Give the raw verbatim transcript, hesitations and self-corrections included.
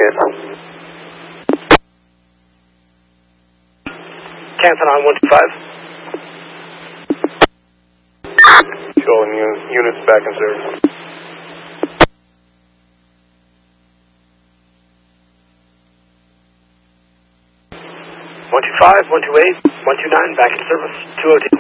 eight. Cancel on one two five. Showing un units back in service. one two five, one two eight, one two nine, back in service. two oh two.